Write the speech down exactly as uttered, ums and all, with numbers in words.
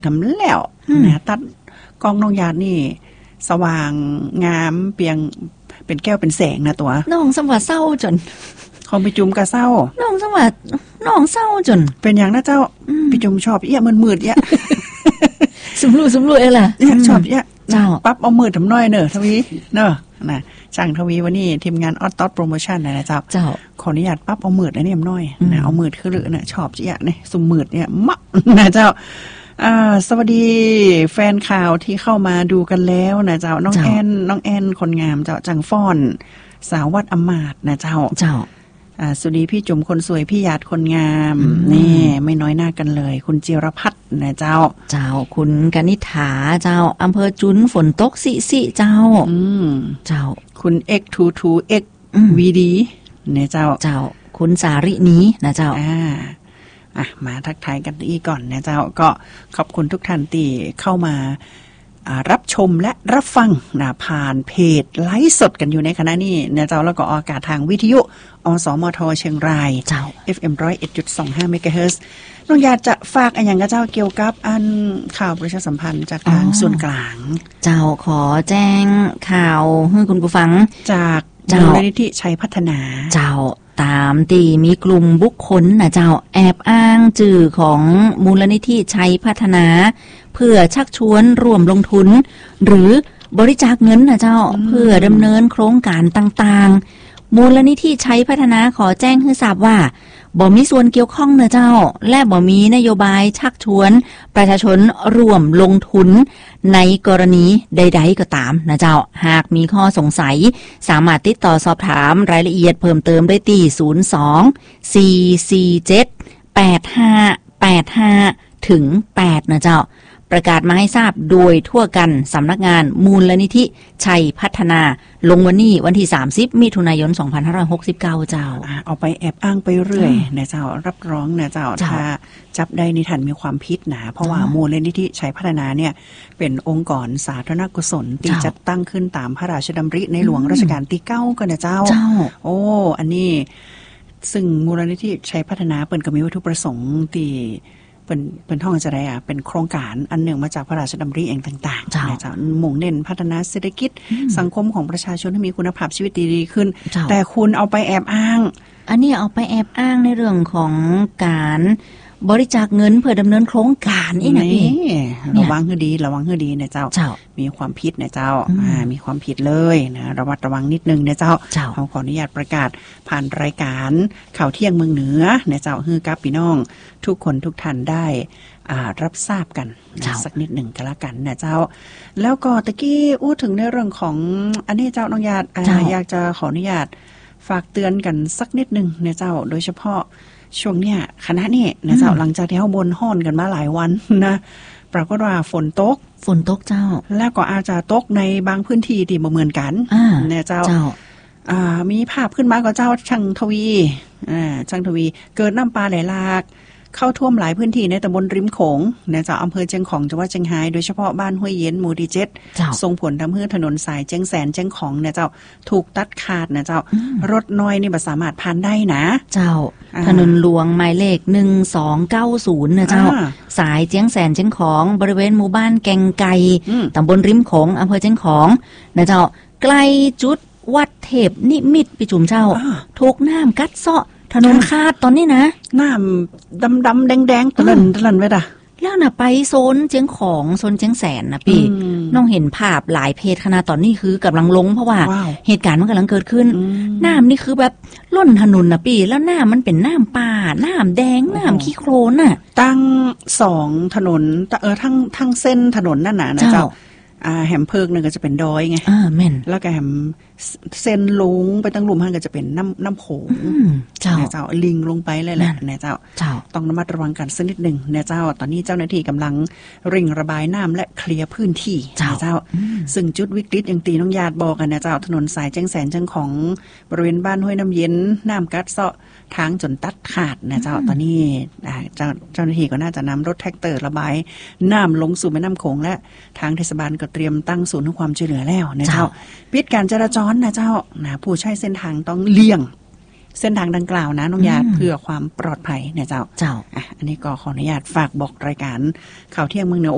ทำแล้วนะตัดกล้องน้องหยาดนี่สว่างงามเปียงเป็นแก้วเป็นแสงนะตัวน้องสังหวะเศร้าจนเขาไปจุ่มกะเศร้าน้องสังหวะน้องเศร้าจนเป็นอย่างนะเจ้าไปจุ่มชอบเอี้ยมืดๆเอี้ยสมรู้สมรู้เอ้ล่ะชอบเอี้ยเจ้าปั๊บเอามืดทำน้อยเนอะทวีเนอะนะช่างทวีวันนี้ทีมงานออตตอสโปรโมชั่นนะเจ้าเจ้าขออนุญาตปั๊บเอามืดอันนี้น้อยนะเอามืดคือหรือนะชอบเอี้ยนี่สุ่มมืดเนี่ยมะนะเจ้าอ่าสวัสดีแฟนข่าวที่เข้ามาดูกันแล้วนะเจ้าน้องแอนน้องแอนคนงามเจ้าจังฟ้อนสาววัดอมาตย์นะเจ้าเจ้าอ่าสวัสดีพี่จุ๋มคนสวยพี่หยาดคนงามนี่ไม่น้อยหน้ากันเลยคุณจิรพัฒน์นะเจ้าเจ้าคุณกนิษฐาเจ้าอำเภอจุนฝนตกสิสิเจ้าอืมเจ้าคุณ เอ็กซ์ ทู ทู เอ็กซ์ วี ดี เนี่ยเจ้าเจ้าคุณสารินีนะเจ้าอ่าอ่ะมาทักทายกันอีกก่อนนะเจ้าก็ขอบคุณทุกท่านที่เข้ามารับชมและรับฟังนะผ่านเพจไลฟ์สดกันอยู่ในขณะนี้นะเจ้าแล้วก็ออกอากาศทางวิทยุอสมทเชียงรายเจ้าเอฟ เอ็ม หนึ่งร้อยเอ็ดจุดสองห้า เมกะเฮิรตซ์น้องอยากจะฝากอะไรอย่างกับเจ้าเกี่ยวกับอันข่าวประชาสัมพันธ์จากทางส่วนกลางเจ้าขอแจ้งข่าวให้คุณผู้ฟังจากมูลนิธิชัยพัฒนาเจ้าตามตีมีกลุ่มบุคคลนะเจ้าแอบอ้างชื่อของมูลนิธิชัยพัฒนาเพื่อชักชวนร่วมลงทุนหรือบริจาคเงินนะเจ้าเพื่อดำเนินโครงการต่างๆมูลนิธิชัยพัฒนาขอแจ้งให้ทราบว่าบ่มีส่วนเกี่ยวข้องนะเจ้าและบ่มีนโยบายชักชวนประชาชนร่วมลงทุนในกรณีใดๆก็ตามนะเจ้าหากมีข้อสงสัยสามารถติดต่อสอบถามรายละเอียดเพิ่มเติมได้ที่ศูนย์ สอง สี่ สี่ เจ็ด แปด ห้า แปด ห้า ถึง แปดนะเจ้าประกาศมาให้ทราบโดยทั่วกันสำนักงานมูลนิธิชัยพัฒนาลงวันนี้วันที่สามสิบมิถุนายนสองพันห้าร้อยหกสิบเก้าเจ้าเอาไปแอบอ้างไปเรื่อยนะเจ้ารับร้องนะเจ้าถ้าจับได้นิทันมีความผิดนะเพราะว่ามูลนิธิชัยพัฒนาเนี่ยเป็นองค์กรสาธารณกุศลที่จัดตั้งขึ้นตามพระราชดำริในหลวงรัชกาลที่เก้าก็นะเจ้าโอ้อันนี้ซึ่งมูลนิธิชัยพัฒนาเปิดก็มีวัตถุประสงค์ที่เป็นเป็นท่องจะได้อ่ะเป็นโครงการอันหนึ่งมาจากพระราชดำริเองต่างๆนะเจ้ามุ่งเน้นพัฒนาเศรษฐกิจสังคมของประชาชนให้มีคุณภาพชีวิตดีๆขึ้นแต่คุณเอาไปแอบอ้างอันนี้เอาไปแอบอ้างในเรื่องของการบริจาคเงินเพื่อดำเนินโครงการอีกนะพี่ระวังให้ดีระวังให้ดีนะเจ้ามีความผิดนะเจ้ามีความผิดเลยนะระวัดระวังนิดนึงนะเจ้าเขาขออนุญาตประกาศผ่านรายการข่าวเที่ยงเมืองเหนือนะเจ้าฮือกับพี่น้องทุกคนทุกท่านได้รับทราบกันสักนิดหนึ่งก็แล้วกันนะเจ้าแล้วก็ตะกี้อู้ถึงในเรื่องของอันนี้เจ้าน้องญาติอยากจะขออนุญาตฝากเตือนกันสักนิดหนึ่งนะเจ้าโดยเฉพาะช่วงเนี้ยคณะนี่นะเจ้าหลังจากที่เขาบนห้อนกันมาหลายวันนะปรากฏว่าฝนตกฝนตกเจ้าแล้วก็อาจจะตกในบางพื้นที่ที่บ่เหมือนกันนะเจ้ามีภาพขึ้นมาก็เจ้าช่างทวีอ่าช่างทวีเกิดน้ำปลาไหลหลากเข้าท่วมหลายพื้นที่ในตำบลริมโขงนะเจ้าอำเภอเชียงของจังหวัดเชียงรายโดยเฉพาะบ้านห้วยเย็นหมู่ที่เจ็ดส่งผลทำให้ถนนสายเชียงแสนเชียงของนะเจ้าถูกตัดขาดนะเจ้ารถน้อยนี่บ่สามารถผ่านได้นะเจ้าถนนหลวงหมายเลขหนึ่งสองเก้าศูนย์นะเจ้าสายเชียงแสนเชียงของบริเวณหมู่บ้านแกงไก่ตำบลริมโขงอำเภอเชียงของนะเจ้าใกล้จุดวัดเทพนิมิตรปิจุมเจ้าถูกน้ำกัดเซาะถนนขาดตอนนี้นะน้ำดำดำแดงแดงตะลันตะลันไว้ด่ะแล้วน่ะไปโซนเจียงของโซนเจียงแสนนะพี่น้องเห็นภาพหลายเพจขนาดตอนนี้คือกำลังลงเพราะว่าเหตุการณ์มันกำลังเกิดขึ้นน้ำนี่คือแบบล้นถนนนะพี่แล้วน้ำมันเป็นน้ำป่าน้ำแดงน้ำขี้โคลนน่ะตั้งสองถนนเออทั้งทั้งเส้นถนนนั่นน่ะนะเจ้าอ่าแหมเพิกนึงก็จะเป็นดอยไงอ่าแม่นแล้วก็แหมเส้นลงไปตั้งหลุมหันก็จะเป็นน้ำน้ำโขงเจ้าเจ้าลิงลงไปเลยแหละเนี่ยเจ้าต้องระมัดระวังกันสักนิดหนึ่งเนี่ยเจ้าตอนนี้เจ้าหน้าที่กำลังเร่งระบายน้ำและเคลียร์พื้นที่เจ้าซึ่งจุดวิกฤตอย่างตีน้องญาติบอกกันนะเจ้าถนนสายแจ้งแสนจังของบริเวณบ้านห้วยน้ำเย็นน้ำกัดเซาะทางจนตัดขาดนะเจ้าตอนนี้เจ้าเจ้าหน้าที่ก็น่าจะนำรถแท็กเตอร์ระบายน้ำลงสู่แม่น้ำโขงและทางเทศบาลก็เตรียมตั้งศูนย์ให้ความช่วยเหลือแล้วนะเจ้าปิดการจราจรนะเจ้านะผู้ใช้เส้นทางต้องเลี่ยงเส้นทางดังกล่าวนะน้องญาติเพื่อความปลอดภัยเนี่ยเจ้าเจ้าอ่ะอันนี้ก็ขออนุญาตฝากบอกรายการข่าวเที่ยงเมืองเหนือ